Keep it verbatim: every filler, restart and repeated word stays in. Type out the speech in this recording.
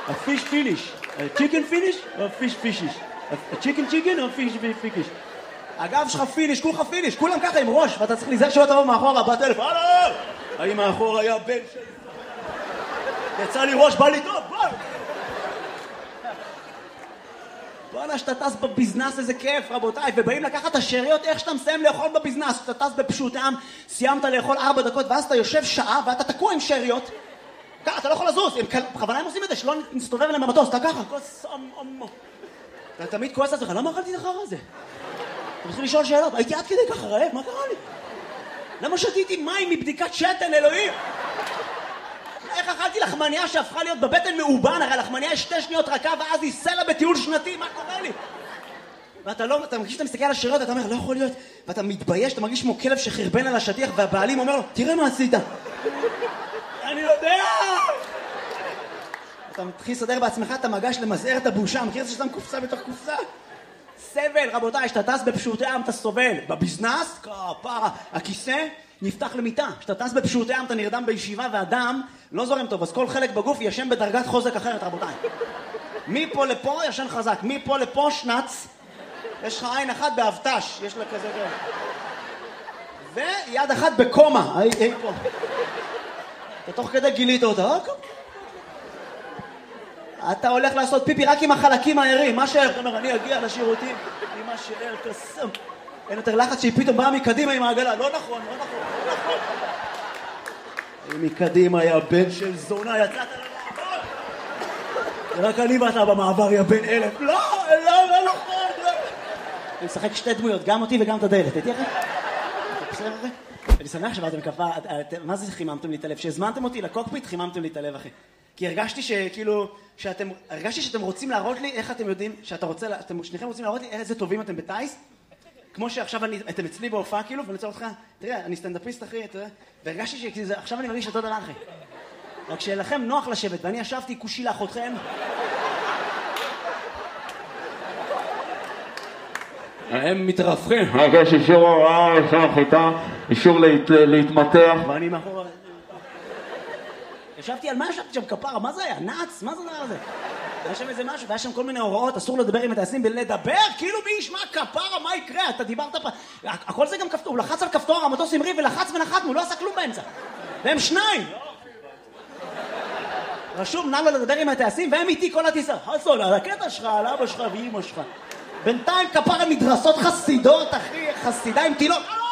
A fish finish. A chicken finish or fish fishish? A chicken chicken or fish fish? הגב שלך פיניש, כולך פיניש, כולם ככה עם ראש, ואתה צריך להיזהר שלא תבוא מאחורה בטלפון. הלו! האם מאחור היה בן שלי? יצא לי ראש, בא לי טוב, בוא! בוא'נה, שאתה טס בביזנס, איזה כיף, רבותיי, ובאים לקחת את השאריות, איך שאתה מסיים לאכול בביזנס, שאתה טס בפשוט עם, סיימת לאכול ארבע דקות, ואז אתה יושב שעה, ואתה תקוע עם שאריות, ככה, אתה לא יכול לזוז, בכוונה הם עושים את זה, שלא נסתובב אליהם במטוס, אתה ככה, כוס אמו. אתה תמיד כועס על זה, למה אכלתי את החרא הזה? אתה מתחיל לשאול שאלות, הייתי עד כדי ככה רעב, מה קרה לי? למה שתיתי מים מבדיקת שתן, אלוהים? איך אכלתי לחמניה שהפכה להיות בבטן מאובן? הרי לחמניה יש שתי שניות רכה ואז היא סלע בטיול שנתי, מה קורה לי? ואתה לא, אתה מרגיש שאתה מסתכל על השאריות, אתה אומר, לא יכול להיות, ואתה מתבייש, אתה מרגיש כמו כלב שחרבן על השטיח, והבעלים אומר לו, תראה מה עשית. אני יודע! אתה מתחיל לסדר בעצמך את המגש למזער את הבושה, מכיר את זה שאתה מקופסה בתוך קופסה? סבל, רבותיי, שאתה טס בפשוטי עם, אתה סובל. בביזנס, כפרה, הכיסא נפתח למיטה. שאתה טס בפשוטי עם, אתה נרדם בישיבה, והדם לא זורם טוב, אז כל חלק בגוף ישן בדרגת חוזק אחרת, רבותיי. מפה לפה ישן חזק, מפה לפה שנץ, יש לך עין אחת באבטש, יש לה כזה גר. ויד אחת בקומה, אי, אי פה. אתה תוך כדי גילית אותה, אתה הולך לעשות פיפי רק עם החלקים הערים, מה שאר, אתה אומר, אני אגיע לשירותים, עם מה שאר, קסם. אין יותר לחץ שהיא פתאום באה מקדימה עם העגלה, לא נכון, לא נכון, לא נכון. מקדימה היה בן של זונה, יצאת למעבר. רק אני ואתה במעבר, יא בן אלף. לא, לא, לא נכון, לא. אני משחק שתי דמויות, גם אותי וגם את הדלת, הייתי אחרי? אתה בסדר אחרי? אני שמח שבאתם כפה, מה זה חיממתם לי את הלב? שהזמנתם אותי לקוקפיט, חיממתם לי את הלב אחרי. כי הרגשתי שכאילו, שאתם, הרגשתי שאתם רוצים להראות לי איך אתם יודעים, שאתה רוצה, אתם שניכם רוצים להראות לי איזה טובים אתם בטייס, כמו שעכשיו אני, אתם אצלי בהופעה כאילו, ואני רוצה אותך, תראה, אני סטנדאפיסט אחי, אתה יודע, והרגשתי שעכשיו אני מרגיש אותו דבר אחי. רק שלכם נוח לשבת, ואני ישבתי כושי לאחותכם. הם מתרפכים. יש אישור הוראה, אישור חיטה, אישור להתמתח. ואני מאחור... ישבתי על מה ישבתי שם כפרה? מה זה היה? נאץ? מה זה הדבר הזה? היה שם איזה משהו, והיה שם כל מיני הוראות, אסור לדבר עם הטייסים, ולדבר, כאילו מי ישמע כפרה, מה יקרה? אתה דיברת פה... הכל זה גם כפתור, הוא לחץ על כפתור, המטוס המריא ולחץ ונחתנו, הוא לא עשה כלום באמצע. והם שניים! רשום, נע לו לדבר עם הטייסים, והם איתי כל הטיסה. חסון, על הקטע שלך, על אבא שלך ואמא שלך. בינתיים כפרה מדרסות חסידות, אחי, חסידה עם תילות.